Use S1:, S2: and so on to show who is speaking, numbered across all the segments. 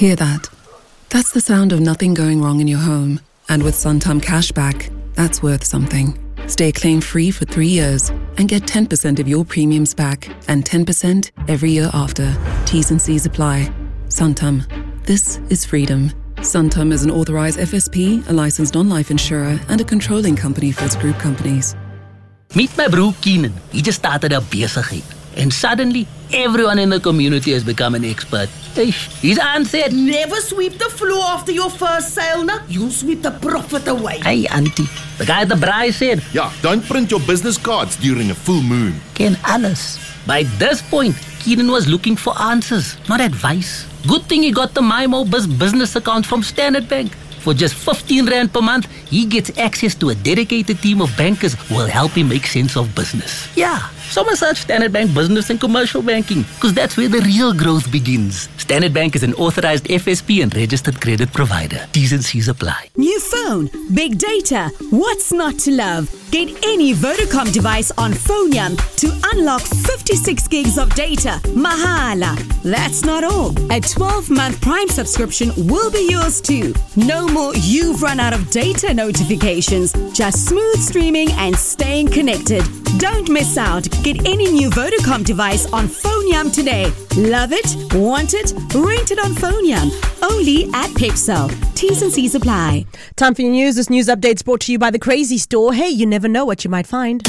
S1: Hear that? That's the sound of nothing going wrong in your home. And with Santam Cashback, that's worth something. Stay claim-free for 3 years and get 10% of your premiums back and 10% every year after. T's and C's apply. Santam. This is freedom. Santam is an authorized FSP, a licensed non-life insurer, and a controlling company for its group companies.
S2: Meet my bro Keenan. He just started a besigheid. And suddenly, everyone in the community has become an expert. His aunt said,
S3: never sweep the floor after your first sale, na. You'll sweep the profit away.
S2: Hey, auntie. The guy at the braai said,
S4: yeah, don't print your business cards during a full moon.
S2: Ken alles. By this point, Keenan was looking for answers, not advice. Good thing he got the MyMoBiz business account from Standard Bank. For just 15 Rand per month, he gets access to a dedicated team of bankers who will help him make sense of business. Yeah, someone search Standard Bank Business and Commercial Banking, because that's where the real growth begins. Standard Bank is an authorized FSP and registered credit provider. T's and C's apply.
S5: New phone, big data, what's not to love? Get any Vodacom device on Phoneyam to unlock 56 gigs of data. Mahala. That's not all. A 12-month Prime subscription will be yours too. No more you've run out of data notifications. Just smooth streaming and staying connected. Don't miss out. Get any new Vodacom device on Phoneyam today. Love it? Want it? Rent it on Phoneyam. Only at Pepsel. T's and C's apply.
S6: Time for your news. This news update's brought to you by The Crazy Store. Hey, you never know what you might find.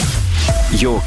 S7: Your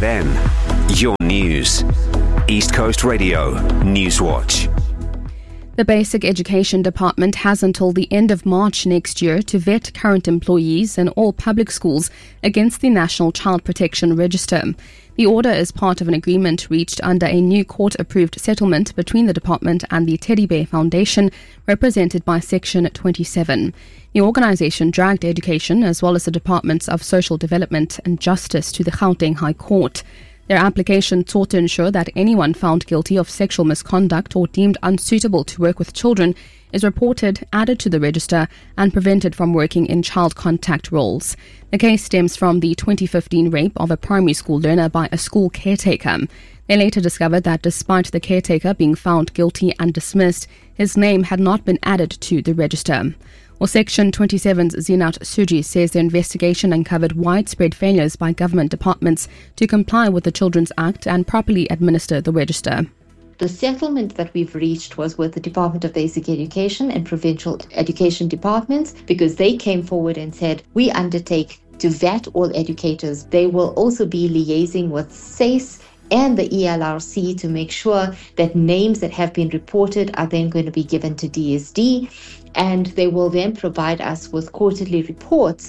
S7: KZN. Your news. East Coast Radio. Newswatch.
S8: The Basic Education Department has until the end of March next year to vet current employees in all public schools against the National Child Protection Register. The order is part of an agreement reached under a new court-approved settlement between the department and the Teddy Bear Foundation, represented by Section 27. The organisation dragged education as well as the Departments of Social Development and Justice to the Gauteng High Court. Their application sought to ensure that anyone found guilty of sexual misconduct or deemed unsuitable to work with children is reported, added to the register, and prevented from working in child contact roles. The case stems from the 2015 rape of a primary school learner by a school caretaker. They later discovered that despite the caretaker being found guilty and dismissed, his name had not been added to the register. Well, Section 27's Zinat Suji says the investigation uncovered widespread failures by government departments to comply with the Children's Act and properly administer the register.
S9: The settlement that we've reached was with the Department of Basic Education and Provincial Education Departments, because they came forward and said, we undertake to vet all educators. They will also be liaising with SACE and the ELRC to make sure that names that have been reported are then going to be given to DSD, and they will then provide us with quarterly reports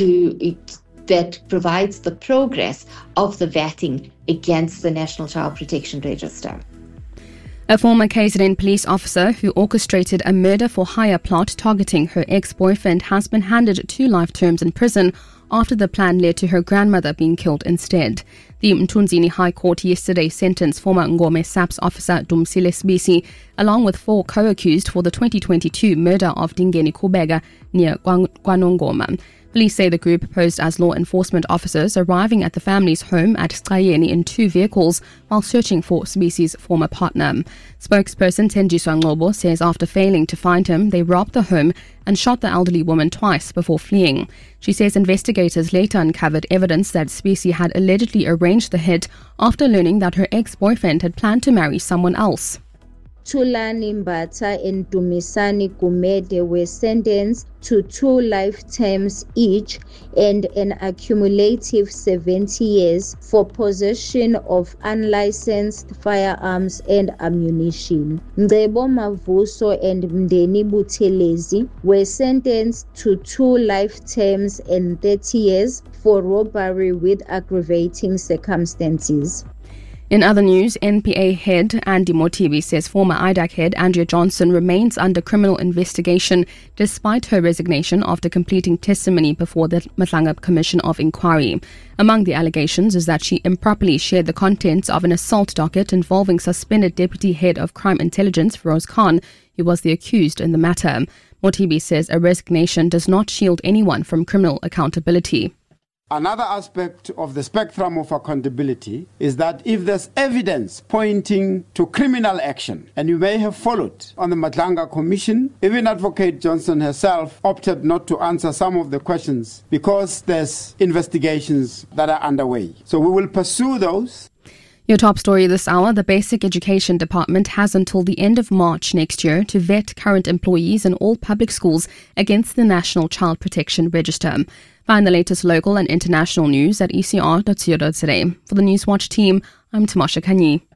S9: that provides the progress of the vetting against the National Child Protection Register.
S8: A former KZN police officer who orchestrated a murder-for-hire plot targeting her ex-boyfriend has been handed 2 life terms in prison after the plan led to her grandmother being killed instead. The Mthunzini High Court yesterday sentenced former Ngome SAPS officer Dumsile Sibisi along with 4 co-accused for the 2022 murder of Dingeni Kubega near Kwanongoma. Police say the group posed as law enforcement officers arriving at the family's home at Skayeni in 2 vehicles while searching for Sibisi's former partner. Spokesperson Thenjiswa Ngcobo says after failing to find him, they robbed the home and shot the elderly woman twice before fleeing. She says investigators later uncovered evidence that Sibisi had allegedly arranged the hit after learning that her ex-boyfriend had planned to marry someone else.
S10: Thulani Mbatha and Dumisani Gumede were sentenced to 2 life terms each and an accumulative 70 years for possession of unlicensed firearms and ammunition. Ngcebo Mavuso and Mdeni Buthelezi were sentenced to 2 life terms and 30 years for robbery with aggravating circumstances.
S8: In other news, NPA head Andy Motibi says former IDAC head Andrea Johnson remains under criminal investigation despite her resignation after completing testimony before the Matlanga Commission of Inquiry. Among the allegations is that she improperly shared the contents of an assault docket involving suspended Deputy Head of Crime Intelligence Feroz Khan, who was the accused in the matter. Motibi says a resignation does not shield anyone from criminal accountability.
S11: Another aspect of the spectrum of accountability is that if there's evidence pointing to criminal action, and you may have followed on the Matlanga Commission, even Advocate Johnson herself opted not to answer some of the questions because there's investigations that are underway. So we will pursue those.
S8: Your top story this hour, the Basic Education Department has until the end of March next year to vet current employees in all public schools against the National Child Protection Register. Find the latest local and international news at ecr.co.za. For the Newswatch team, I'm Tamasha Kanyi.